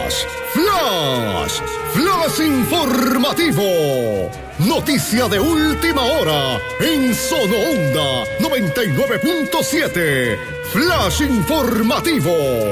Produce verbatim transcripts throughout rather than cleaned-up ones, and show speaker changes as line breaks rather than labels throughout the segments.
Flash, Flash informativo. Noticia de última hora en Sono Onda noventa y nueve punto siete. Flash informativo.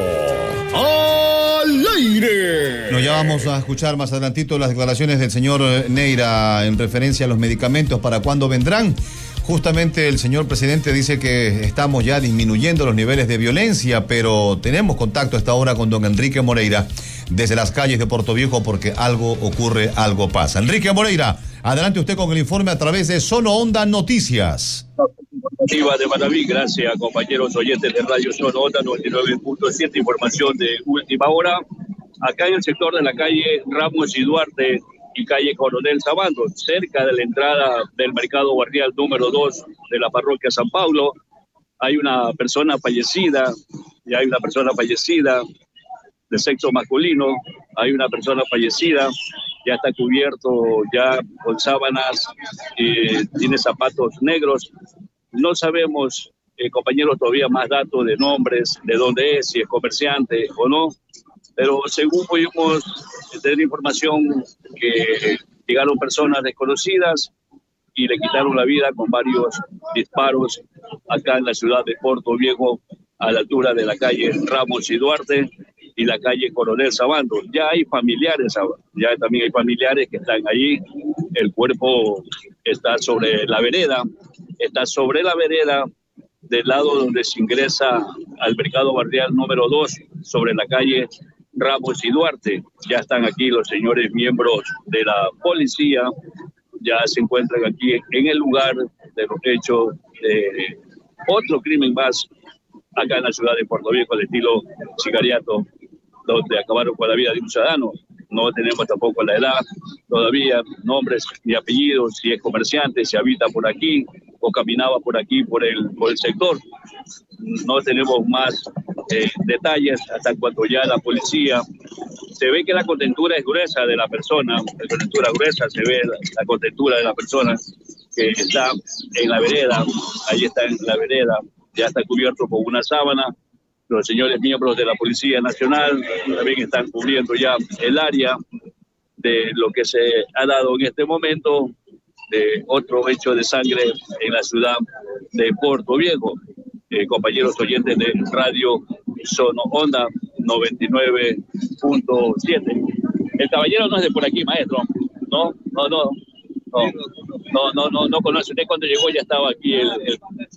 ¡Al aire!
Nos ya vamos a escuchar más adelantito las declaraciones del señor Neira en referencia a los medicamentos, para cuándo vendrán. Justamente el señor presidente dice que estamos ya disminuyendo los niveles de violencia, pero tenemos contacto a esta hora con don Enrique Moreira desde las calles de Portoviejo, porque algo ocurre, algo pasa. Enrique Moreira, adelante usted con el informe a través de Sono Onda Noticias.
Iba de Manaví, gracias compañeros oyentes de Radio Sono Onda noventa y nueve punto siete, información de última hora. Acá en el sector de la calle Ramos y Duarte y calle Coronel Sabando, cerca de la entrada del mercado barrial número dos de la parroquia San Pablo, hay una persona fallecida, y hay una persona fallecida de sexo masculino, hay una persona fallecida, ya está cubierto ya con sábanas, eh, tiene zapatos negros. No sabemos, eh, compañeros, todavía más datos de nombres, de dónde es, si es comerciante o no, pero según pudimos tener información que llegaron personas desconocidas y le quitaron la vida con varios disparos acá en la ciudad de Portoviejo, a la altura de la calle Ramos y Duarte y la calle Coronel Sabando. Ya hay familiares, ya también hay familiares que están allí. El cuerpo está sobre la vereda, está sobre la vereda del lado donde se ingresa al mercado barrial número dos, sobre la calle Ramos y Duarte. Ya están aquí los señores miembros de la policía, ya se encuentran aquí en el lugar de los hechos de otro crimen más acá en la ciudad de Portoviejo, al estilo sicariato, donde acabaron con la vida de un ciudadano. No tenemos tampoco la edad todavía, nombres ni apellidos, si es comerciante, si habita por aquí o caminaba por aquí, por el, por el sector. No tenemos más eh, detalles hasta cuando ya la policía... Se ve que la contentura es gruesa de la persona, la contentura gruesa, se ve la, la contentura de la persona que está en la vereda, ahí está en la vereda, ya está cubierto con una sábana. Los señores miembros de la Policía Nacional también están cubriendo ya el área de lo que se ha dado en este momento, de otro hecho de sangre en la ciudad de Portoviejo. Eh, compañeros oyentes de Radio Sono Onda noventa y nueve punto siete. El caballero no es de por aquí, maestro. No, no, no. No, no, no, no, no conoce. Usted cuando llegó ya estaba aquí. El, el,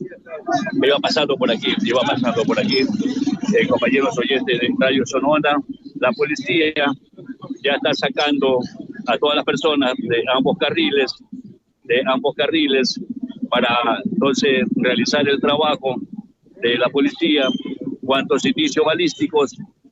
me iba pasando por aquí, iba pasando por aquí. Eh, compañeros oyentes de Radio Sono Onda, la policía ya está sacando a todas las personas de ambos carriles, de ambos carriles, para entonces realizar el trabajo de la policía. Cuántos indicios balísticos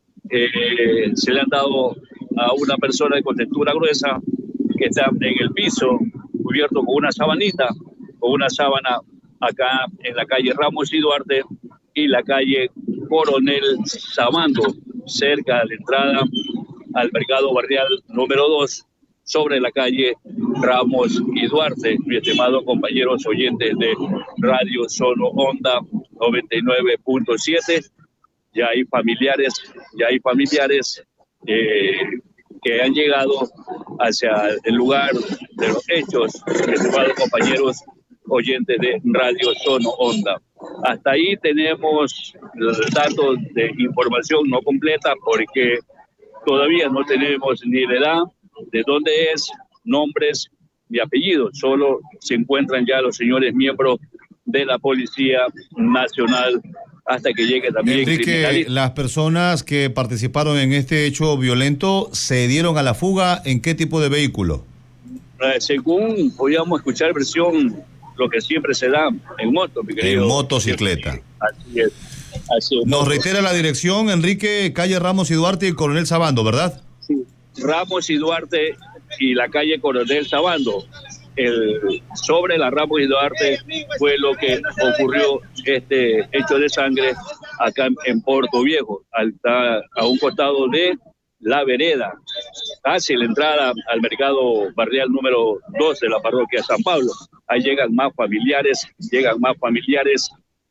eh, se le han dado a una persona de contentura gruesa que está en el piso, cubierto con una sabanita, con una sábana acá en la calle Ramos y Duarte y la calle Coronel Sabando, cerca de la entrada al mercado barrial número dos, sobre la calle Ramos y Duarte. Mi estimado compañeros oyentes de Radio Sono Onda noventa y nueve punto siete, ya hay familiares, ya hay familiares eh, que han llegado hacia el lugar de los hechos, mis estimados compañeros oyentes de Radio Sono Onda. Hasta ahí tenemos los datos de información no completa, porque todavía no tenemos ni la edad, de dónde es, nombres ni apellidos. Solo se encuentran ya los señores miembros de la Policía Nacional hasta que llegue también.
Enrique, las personas que participaron en este hecho violento se dieron a la fuga ¿en qué tipo de vehículo?
Eh, según podíamos escuchar versión, lo que siempre se da en moto, mi querido.
En motocicleta.
Así es. Así es.
Nos reitera la dirección, Enrique, calle Ramos y Duarte y Coronel Sabando, ¿verdad?
Sí, Ramos y Duarte y la calle Coronel Sabando. El, sobre la Ramos y Duarte fue lo que ocurrió este hecho de sangre acá en, en Portoviejo, al, a, a un costado de la vereda, casi la entrada al mercado barrial número dos de la parroquia San Pablo. Ahí llegan más familiares, llegan más familiares,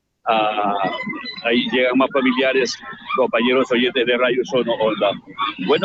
a, ahí llegan más familiares, compañeros oyentes de Radio Sono Onda. Bueno.